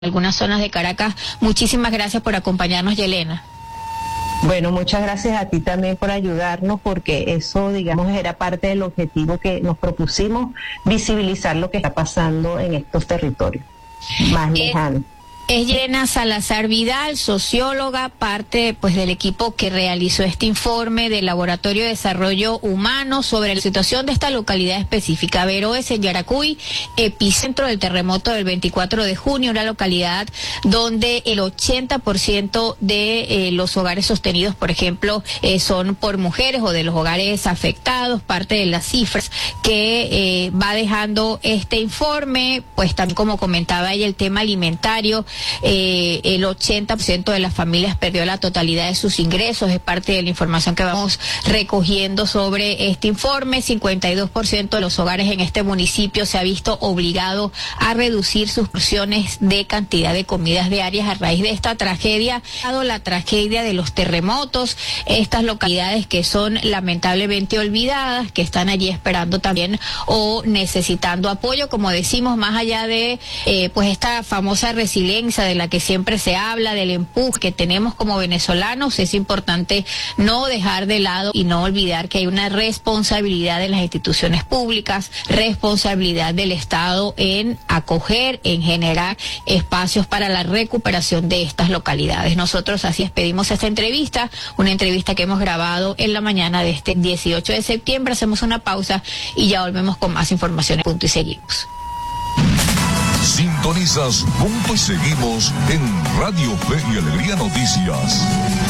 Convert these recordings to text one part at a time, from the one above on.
algunas zonas de Caracas. Muchísimas gracias por acompañarnos, Yelena. Bueno, muchas gracias a ti también por ayudarnos, porque eso, digamos, era parte del objetivo que nos propusimos, visibilizar lo que está pasando en estos territorios más lejanos. Es Yelena Salazar Vidal, socióloga, parte del equipo que realizó este informe del Laboratorio de Desarrollo Humano sobre la situación de esta localidad específica. Veroes, en Yaracuy, epicentro del terremoto del 24 de junio, una localidad donde el 80% de los hogares sostenidos, por ejemplo, son por mujeres, o de los hogares afectados, parte de las cifras que va dejando este informe. Pues también, como comentaba ella, el tema alimentario. El 80% de las familias perdió la totalidad de sus ingresos, es parte de la información que vamos recogiendo sobre este informe. 52% de los hogares en este municipio se ha visto obligado a reducir sus porciones de cantidad de comidas diarias a raíz de esta tragedia, dado la tragedia de los terremotos. Estas localidades que son lamentablemente olvidadas, que están allí esperando también o necesitando apoyo, como decimos, más allá de esta famosa resiliencia de la que siempre se habla, del empuje que tenemos como venezolanos. Es importante no dejar de lado y no olvidar que hay una responsabilidad de las instituciones públicas, responsabilidad del Estado en acoger, en generar espacios para la recuperación de estas localidades. Nosotros así pedimos esta entrevista, una entrevista que hemos grabado en la mañana de este 18 de septiembre. Hacemos una pausa y ya volvemos con más información. Punto y seguimos. Sintonizas Punto y Seguimos en Radio Fe y Alegría Noticias.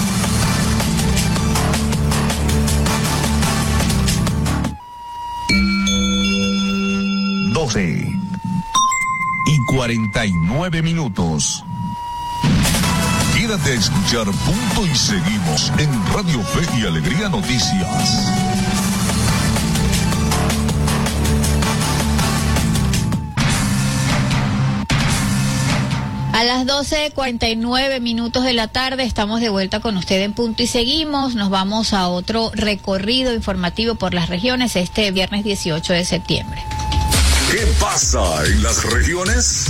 y 49 minutos. Quédate a escuchar Punto y Seguimos en Radio Fe y Alegría Noticias. A las 12:49 de la tarde estamos de vuelta con usted en Punto y Seguimos. Nos vamos a otro recorrido informativo por las regiones este viernes 18 de septiembre. ¿Qué pasa en las regiones?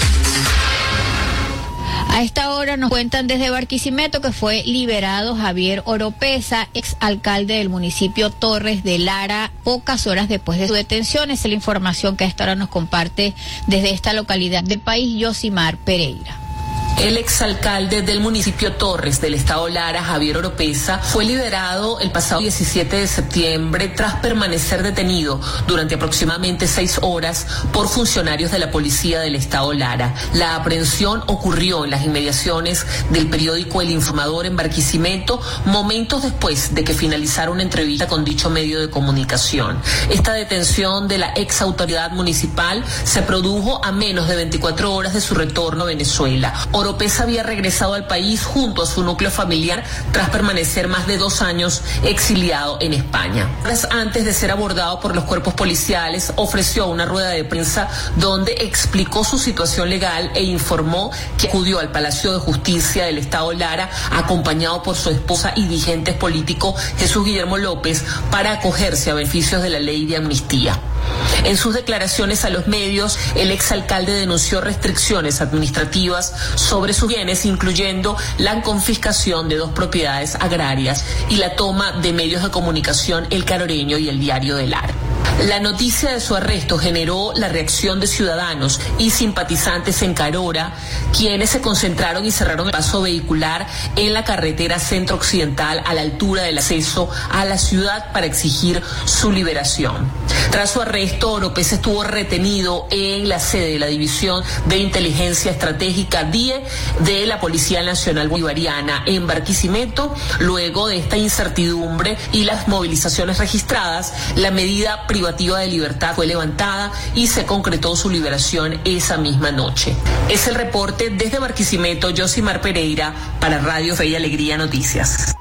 A esta hora nos cuentan desde Barquisimeto que fue liberado Javier Oropesa, exalcalde del municipio Torres de Lara, pocas horas después de su detención. Esa es la información que a esta hora nos comparte desde esta localidad del país, Yosimar Pereira. El exalcalde del municipio Torres del estado Lara, Javier Oropesa, fue liberado el pasado 17 de septiembre tras permanecer detenido durante aproximadamente 6 horas por funcionarios de la policía del estado Lara. La aprehensión ocurrió en las inmediaciones del periódico El Informador en Barquisimeto, momentos después de que finalizara una entrevista con dicho medio de comunicación. Esta detención de la ex autoridad municipal se produjo a menos de 24 horas de su retorno a Venezuela. Oropesa había regresado al país junto a su núcleo familiar tras permanecer más de 2 años exiliado en España. Horas antes de ser abordado por los cuerpos policiales, ofreció una rueda de prensa donde explicó su situación legal e informó que acudió al Palacio de Justicia del estado Lara acompañado por su esposa y dirigente político Jesús Guillermo López para acogerse a beneficios de la ley de amnistía. En sus declaraciones a los medios, el exalcalde denunció restricciones administrativas sobre sus bienes, incluyendo la confiscación de 2 propiedades agrarias y la toma de medios de comunicación El Caroreño y El Diario de Lara. La noticia de su arresto generó la reacción de ciudadanos y simpatizantes en Carora, quienes se concentraron y cerraron el paso vehicular en la carretera centro-occidental a la altura del acceso a la ciudad para exigir su liberación. Tras su arresto, Oropesa estuvo retenido en la sede de la División de Inteligencia Estratégica DIE de la Policía Nacional Bolivariana en Barquisimeto. Luego de esta incertidumbre y las movilizaciones registradas, la medida privativa de libertad fue levantada y se concretó su liberación esa misma noche. Es el reporte desde Barquisimeto, Yosimar Pereira, para Radio Fe y Alegría Noticias.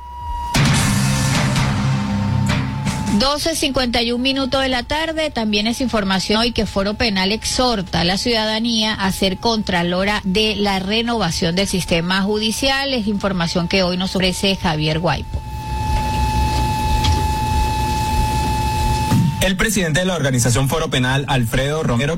12:51 de la tarde. También es información hoy que Foro Penal exhorta a la ciudadanía a ser contralora de la renovación del sistema judicial. Es información que hoy nos ofrece Javier Guaipo. El presidente de la organización Foro Penal, Alfredo Romero,